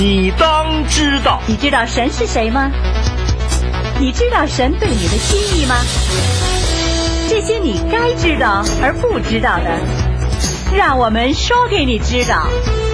你当知道。 你知道神是谁吗？你知道神对你的心意吗？这些你该知道而不知道的，让我们说给你知道。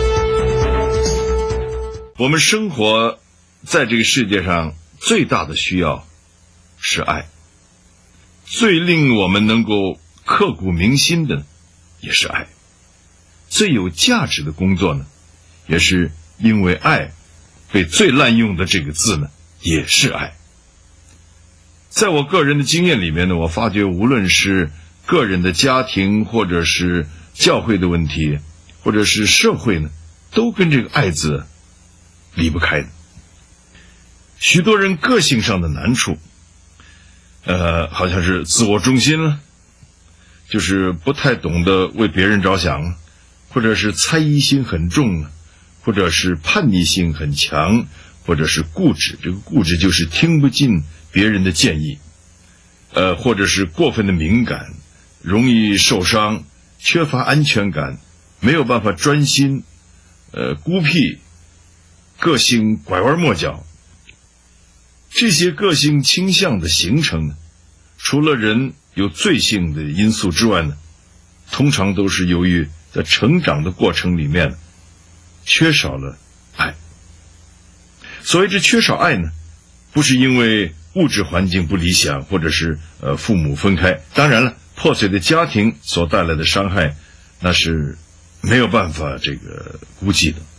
我们生活在这个世界上，最大的需要是爱，最令我们能够刻骨铭心的也是爱，最有价值的工作呢，也是因为爱被最滥用的这个字呢，也是爱。在我个人的经验里面呢，我发觉无论是个人的家庭，或者是教会的问题，或者是社会呢，都跟这个爱字离不开的。许多人个性上的难处，好像是自我中心了，就是不太懂得为别人着想，或者是猜疑心很重，或者是叛逆性很强，或者是固执，这个固执就是听不进别人的建议，或者是过分的敏感，容易受伤，缺乏安全感，没有办法专心，孤僻，个性拐弯抹角。这些个性倾向的形成呢，除了人有罪性的因素之外呢，通常都是由于在成长的过程里面缺少了爱。所谓这缺少爱呢，不是因为物质环境不理想，或者是父母分开，当然了，破碎的家庭所带来的伤害，那是没有办法这个估计的。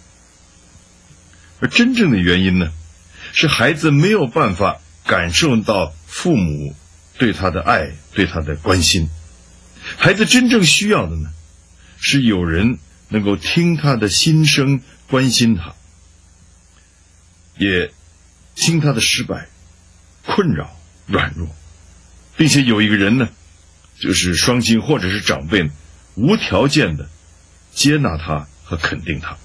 而真正的原因呢，是孩子没有办法感受到父母对他的爱，对他的关心。孩子真正需要的呢，是有人能够听他的心声，关心他，也听他的失败、困扰、软弱，并且有一个人呢，就是双亲或者是长辈，无条件的接纳他和肯定他。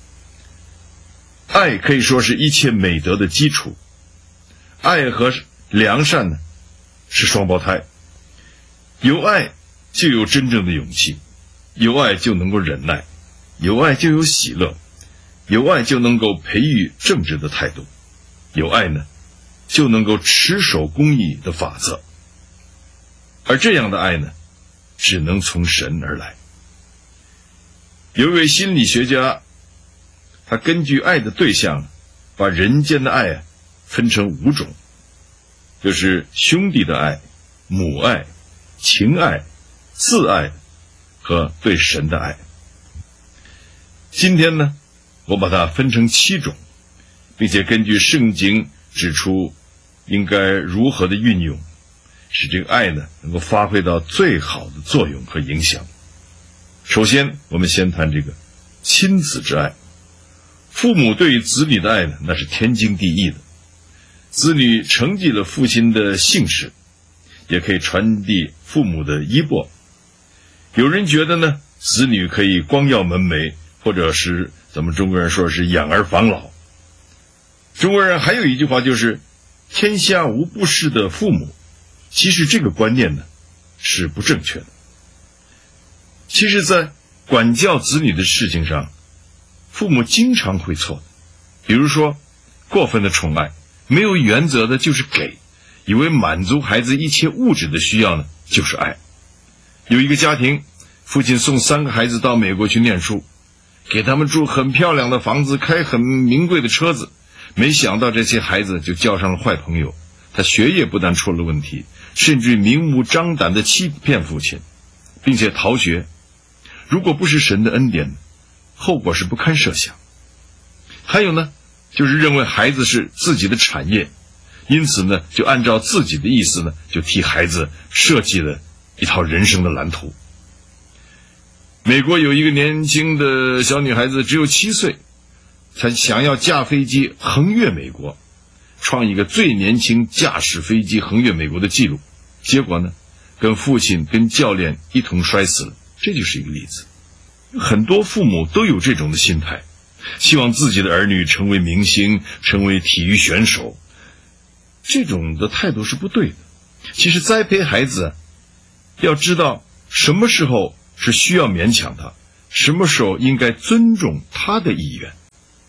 爱可以说是一切美德的基础，爱和良善呢是双胞胎，有爱就有真正的勇气，有爱就能够忍耐，有爱就有喜乐，有爱就能够培育正直的态度，有爱呢就能够持守公义的法则。而这样的爱呢，只能从神而来。有一位心理学家，他根据爱的对象，把人间的爱分成5种，就是兄弟的爱、母爱、情爱、自爱和对神的爱。今天呢，我把它分成7种，并且根据圣经指出应该如何的运用，使这个爱呢能够发挥到最好的作用和影响。首先，我们先谈这个亲子之爱。父母对于子女的爱呢，那是天经地义的。子女承继了父亲的姓氏，也可以传递父母的衣钵。有人觉得呢，子女可以光耀门楣，或者是咱们中国人说是养儿防老。中国人还有一句话，就是天下无不是的父母。其实这个观念呢是不正确的。其实在管教子女的事情上，父母经常会错的。比如说过分的宠爱，没有原则的就是给，以为满足孩子一切物质的需要呢就是爱。有一个家庭，父亲送3个孩子到美国去念书，给他们住很漂亮的房子，开很名贵的车子，没想到这些孩子就交上了坏朋友，他学业不但出了问题，甚至明目张胆地欺骗父亲，并且逃学。如果不是神的恩典，后果是不堪设想。还有呢，就是认为孩子是自己的产业，因此呢，就按照自己的意思呢，就替孩子设计了一套人生的蓝图。美国有一个年轻的小女孩子，只有7岁，她想要驾飞机横越美国，创一个最年轻驾驶飞机横越美国的记录。结果呢，跟父亲跟教练一同摔死了。这就是一个例子。很多父母都有这种的心态，希望自己的儿女成为明星，成为体育选手。这种的态度是不对的。其实栽培孩子，要知道什么时候是需要勉强他，什么时候应该尊重他的意愿。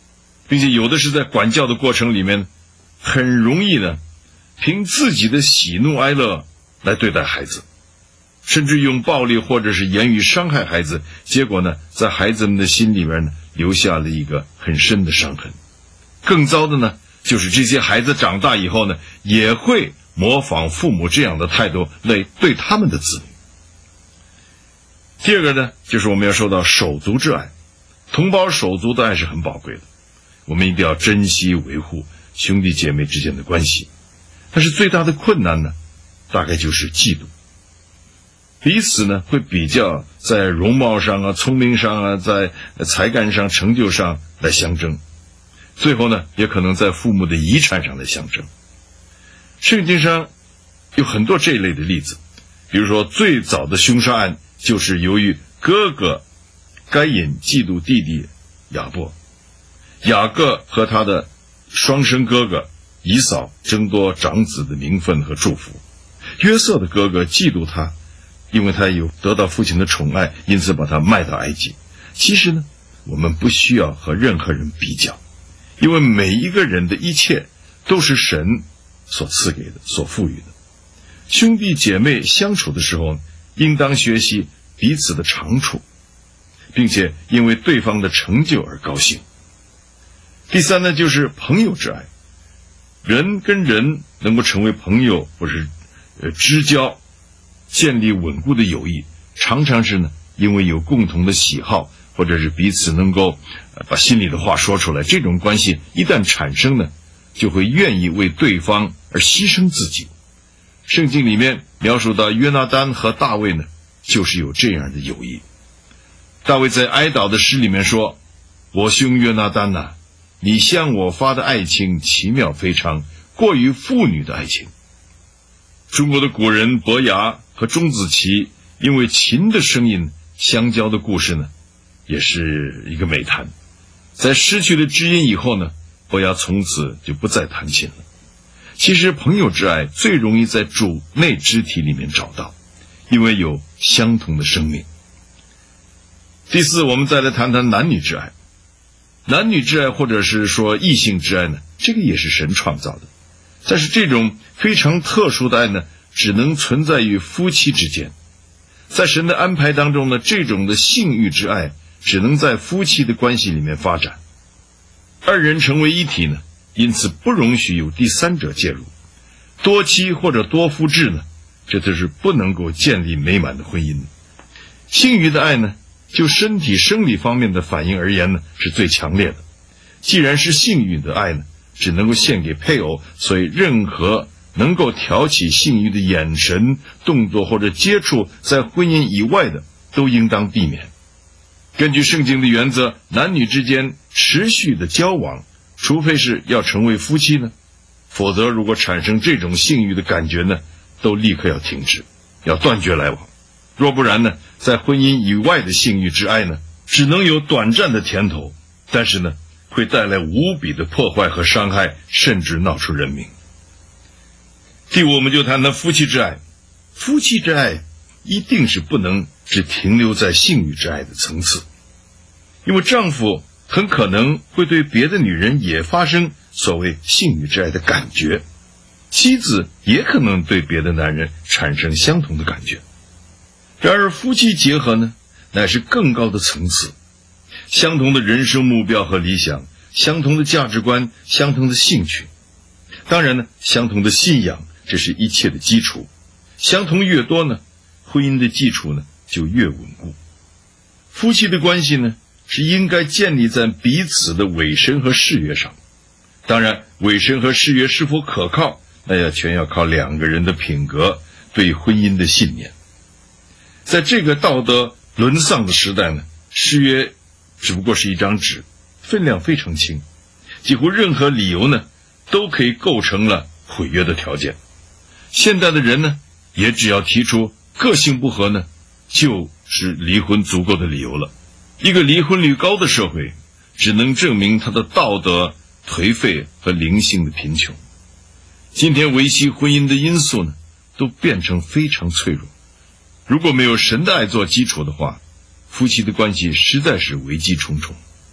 并且有的是在管教的过程里面很容易呢凭自己的喜怒哀乐来对待孩子，甚至用暴力或者是言语伤害孩子，结果呢在孩子们的心里面呢留下了一个很深的伤痕。更糟的呢就是这些孩子长大以后呢也会模仿父母这样的态度来对他们的子女。第二个呢就是我们要说到手足之爱，同胞手足的爱是很宝贵的，我们一定要珍惜维护兄弟姐妹之间的关系。但是最大的困难呢大概就是嫉妒，彼此呢会比较在容貌上啊、聪明上啊、在才干上、成就上来相争，最后呢也可能在父母的遗产上来相争。圣经上有很多这一类的例子，比如说最早的凶杀案就是由于哥哥该隐嫉妒弟弟雅各，雅各和他的双生哥哥以扫争夺长子的名分和祝福，约瑟的哥哥嫉妒他，因为他有得到父亲的宠爱，因此把他卖到埃及。其实呢我们不需要和任何人比较，因为每一个人的一切都是神所赐给的、所赋予的。兄弟姐妹相处的时候应当学习彼此的长处，并且因为对方的成就而高兴。第三呢就是朋友之爱，人跟人能够成为朋友或是知交，建立稳固的友谊，常常是呢因为有共同的喜好，或者是彼此能够把心里的话说出来。这种关系一旦产生呢就会愿意为对方而牺牲自己。圣经里面描述到约拿单和大卫呢就是有这样的友谊。大卫在哀悼的诗里面说，我兄约拿单啊，你向我发的爱情奇妙非常，过于妇女的爱情。中国的古人伯牙和钟子期因为琴的声音相交的故事呢也是一个美谈。在失去了知音以后呢，伯牙从此就不再弹琴了。其实朋友之爱最容易在主内肢体里面找到，因为有相同的生命。第四，我们再来谈谈男女之爱。男女之爱或者是说异性之爱呢，这个也是神创造的，但是这种非常特殊的爱呢只能存在于夫妻之间。在神的安排当中呢，这种的性欲之爱只能在夫妻的关系里面发展，二人成为一体呢，因此不容许有第三者介入。多妻或者多夫制呢，这就是不能够建立美满的婚姻。性欲的爱呢，就身体生理方面的反应而言呢，是最强烈的。既然是性欲的爱呢，只能够献给配偶，所以任何能够挑起性欲的眼神、动作或者接触，在婚姻以外的都应当避免。根据圣经的原则，男女之间持续的交往，除非是要成为夫妻呢，否则如果产生这种性欲的感觉呢，都立刻要停止，要断绝来往。若不然呢，在婚姻以外的性欲之爱呢，只能有短暂的甜头，但是呢会带来无比的破坏和伤害，甚至闹出人命。第五，我们就谈谈夫妻之爱。夫妻之爱一定是不能只停留在性欲之爱的层次，因为丈夫很可能会对别的女人也发生所谓性欲之爱的感觉，妻子也可能对别的男人产生相同的感觉。然而夫妻结合呢，乃是更高的层次，相同的人生目标和理想，相同的价值观，相同的兴趣，当然呢相同的信仰，这是一切的基础。相同越多呢，婚姻的基础呢就越稳固。夫妻的关系呢是应该建立在彼此的委身和誓约上，当然委身和誓约是否可靠，那全要靠两个人的品格，对婚姻的信念。在这个道德沦丧的时代呢，誓约只不过是一张纸，分量非常轻，几乎任何理由呢都可以构成了毁约的条件。现代的人呢也只要提出个性不合呢，就是离婚足够的理由了。一个离婚率高的社会只能证明他的道德颓废和灵性的贫穷。今天维系婚姻的因素呢都变成非常脆弱，如果没有神的爱做基础的话，夫妻的关系实在是危机重重。